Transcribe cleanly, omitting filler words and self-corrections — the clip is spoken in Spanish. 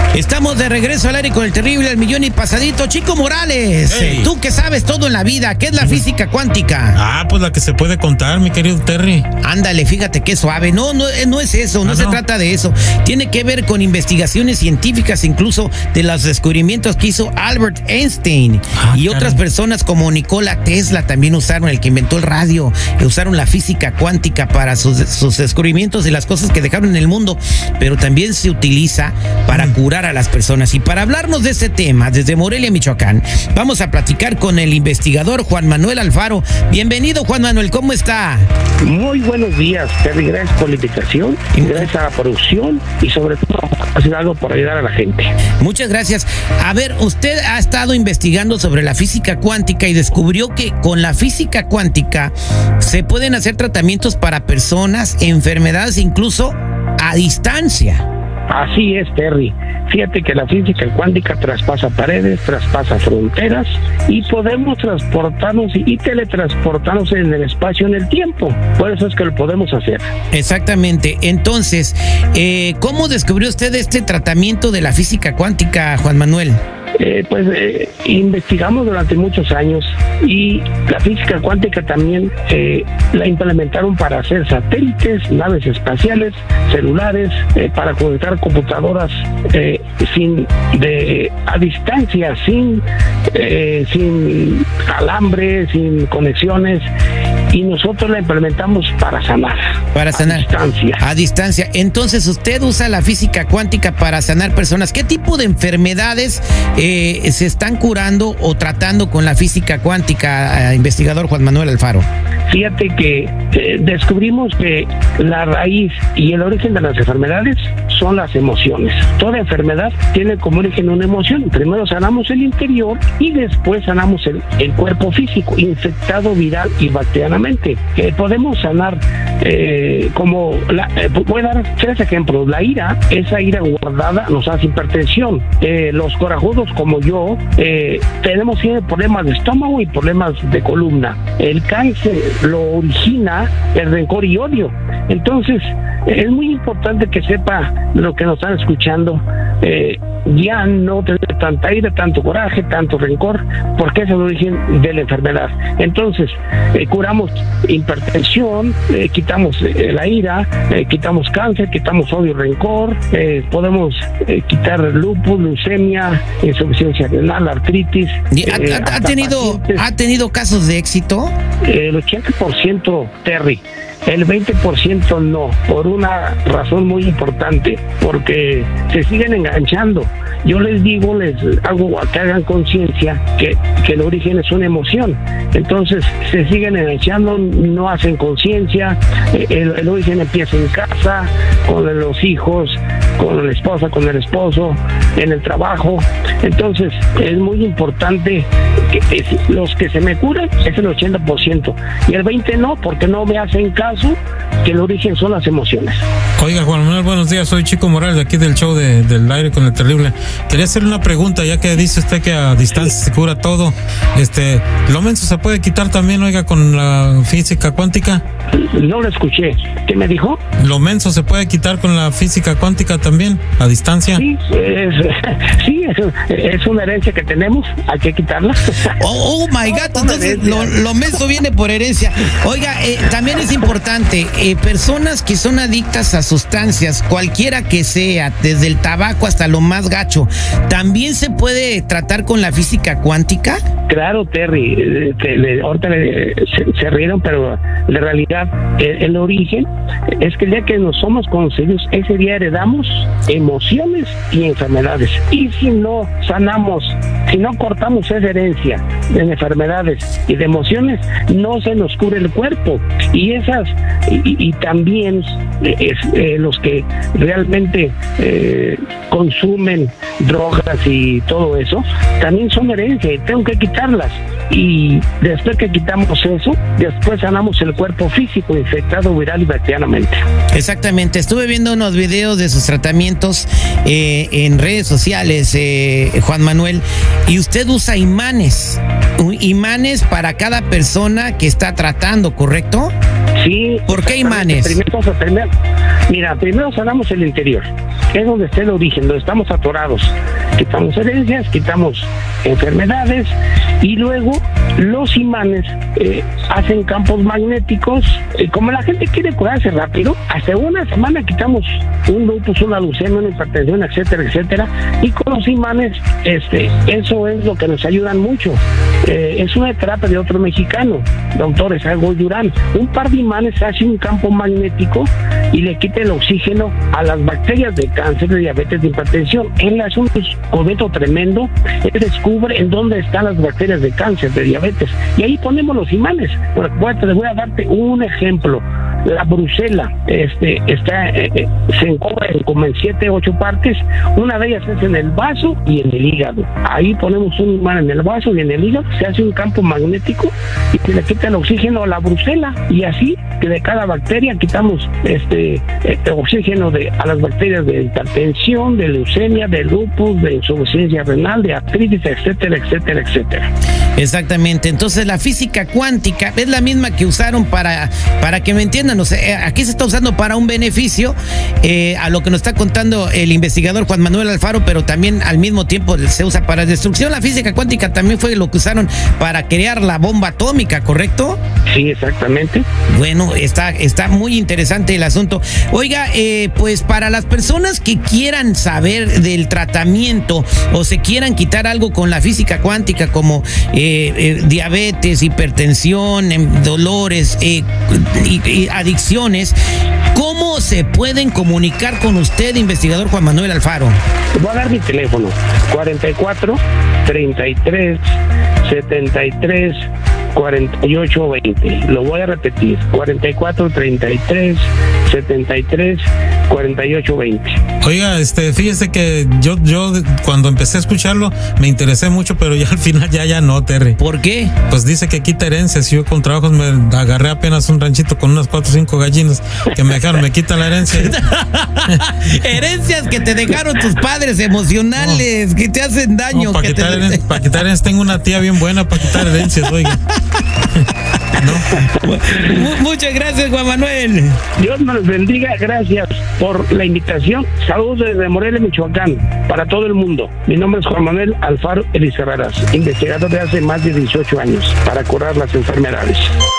Estamos de regreso al aire con el terrible al millón y pasadito. Chico Morales, hey. Tú que sabes todo en la vida, ¿qué es la física cuántica? Pues la que se puede contar, mi querido Terry. Ándale, fíjate qué suave. No es eso, no se trata de eso. Tiene que ver con investigaciones científicas, incluso de los descubrimientos que hizo Albert Einstein. Y otras personas como Nikola Tesla también usaron, el que inventó el radio, usaron la física cuántica para sus descubrimientos y las cosas que dejaron en el mundo, pero también se utiliza para curar a las personas. Y para hablarnos de este tema, desde Morelia, Michoacán, vamos a platicar con el investigador Juan Manuel Alfaro. Bienvenido, Juan Manuel, ¿cómo está? Muy buenos días, Terry. Gracias por la invitación, gracias a la producción y sobre todo hacer algo por ayudar a la gente. Muchas gracias. A ver, usted ha estado investigando sobre la física cuántica y descubrió que con la física cuántica se pueden hacer tratamientos para personas, enfermedades, incluso a distancia. Así es, Terry. Fíjate que la física cuántica traspasa paredes, traspasa fronteras y podemos transportarnos y teletransportarnos en el espacio, en el tiempo. Por eso es que lo podemos hacer. Exactamente. Entonces, ¿cómo descubrió usted este tratamiento de la física cuántica, Juan Manuel? Investigamos durante muchos años y la física cuántica también la implementaron para hacer satélites, naves espaciales, celulares, para conectar computadoras a distancia, sin alambre, sin conexiones. Y nosotros la implementamos para sanar. Para sanar. A distancia. Entonces, usted usa la física cuántica para sanar personas. ¿Qué tipo de enfermedades se están curando o tratando con la física cuántica, investigador Juan Manuel Alfaro? Fíjate que descubrimos que la raíz y el origen de las enfermedades son las emociones. Toda enfermedad tiene como origen una emoción. Primero sanamos el interior y después sanamos el cuerpo físico, infectado viral y bacterianamente. Podemos sanar voy a dar 3 ejemplos. La ira, esa ira guardada nos hace hipertensión. Los corajudos como yo tenemos siempre problemas de estómago y problemas de columna. El cáncer lo origina el rencor y odio. Entonces es muy importante que sepa lo que nos están escuchando, ya no tener tanta ira, tanto coraje, tanto rencor, porque es el origen de la enfermedad. Entonces curamos hipertensión, quitamos la ira, quitamos cáncer, quitamos odio y rencor, podemos quitar lupus, leucemia, insuficiencia renal, artritis. ¿Ha tenido casos de éxito? El 80%, Terry. El 20% no, por una razón muy importante, porque se siguen enganchando. Yo les hago que hagan conciencia que el origen es una emoción. Entonces se siguen enganchando, no hacen conciencia. El origen empieza en casa, con los hijos, con la esposa, con el esposo, en el trabajo. Entonces es muy importante que los que se me curan es el 80% y el 20% no, porque no me hacen caso que el origen son las emociones. Oiga, Juan Manuel, buenos días, soy Chico Morales de aquí del show del aire con el terrible. Quería hacerle una pregunta, ya que dice usted que a distancia se cura todo. ¿Lo menso se puede quitar también, oiga, con la física cuántica? No lo escuché. ¿Qué me dijo? ¿Lo menso se puede quitar con la física cuántica también, a distancia? Sí, es una herencia que tenemos, hay que quitarla. Oh my God, entonces lo menso viene por herencia. Oiga, también es importante, personas que son adictas a sustancias, cualquiera que sea, desde el tabaco hasta lo más gacho, ¿también se puede tratar con la física cuántica? Claro, Terry, ahorita se rieron, pero la realidad, el origen es que el día que nos somos concebidos, ese día heredamos emociones y enfermedades. Y si no sanamos, si no cortamos esa herencia de enfermedades y de emociones, no se nos cura el cuerpo. Y también los que realmente consumen drogas y todo eso, también son herencia y tengo que quitarlas. Y después que quitamos eso, después sanamos el cuerpo físico infectado viral y bacterianamente. Exactamente, estuve viendo unos videos de sus tratamientos en redes sociales, Juan Manuel, y usted usa imanes para cada persona que está tratando, ¿correcto? Sí. ¿Por qué imanes? Primero sanamos el interior, que es donde está el origen, donde estamos atorados. Quitamos herencias, quitamos enfermedades, y luego los imanes hacen campos magnéticos. Como la gente quiere curarse rápido, hasta una semana quitamos un lupus, una leucemia, una hipertensión, etcétera, etcétera, y con los imanes, eso es lo que nos ayudan mucho. Es una terapia de otro mexicano, doctor Esaú Durán. Un par de imanes hace un campo magnético y le quita el oxígeno a las bacterias de cáncer, de diabetes, de hipertensión. Él hace un cometo tremendo. Él descubre en dónde están las bacterias de cáncer, de diabetes, y ahí ponemos los imanes. Les voy a darte un ejemplo. La Brucela se encuentra como en 7, 8 partes. Una de ellas es en el vaso y en el hígado. Ahí ponemos un imán en el vaso y en el hígado, se hace un campo magnético y se le quita el oxígeno a la Brucela, y así que de cada bacteria quitamos oxígeno a las bacterias de hipertensión, de leucemia, de lupus, de insuficiencia renal, de artritis, etcétera, etcétera, etcétera. Exactamente. Entonces la física cuántica es la misma que usaron para que me entiendan. O sea, aquí se está usando para un beneficio, a lo que nos está contando el investigador Juan Manuel Alfaro, pero también al mismo tiempo se usa para destrucción. La física cuántica también fue lo que usaron para crear la bomba atómica, ¿correcto? Sí, exactamente. Bueno, está muy interesante el asunto. Oiga, pues para las personas que quieran saber del tratamiento o se quieran quitar algo con la física cuántica, como diabetes, hipertensión, dolores y adicciones, ¿cómo se pueden comunicar con usted, investigador Juan Manuel Alfaro? Te voy a dar mi teléfono: 44 33 73 48 20. Lo voy a repetir: 44 33 73 48 20. Oiga, fíjese que yo cuando empecé a escucharlo me interesé mucho, pero ya al final ya no, Terry. ¿Por qué? Pues dice que quita herencias. Yo con trabajos me agarré apenas un ranchito con unas 4 o 5 gallinas que me dejaron, me quita la herencia. Herencias que te dejaron tus padres emocionales, que te hacen daño. No, para quitar herencias, tengo una tía bien buena para quitar herencias, oiga. No. Muchas gracias, Juan Manuel. Dios nos bendiga, gracias por la invitación. Saludos desde Morelia, Michoacán, para todo el mundo. Mi nombre es Juan Manuel Alfaro Elizarraras, investigador de hace más de 18 años para curar las enfermedades.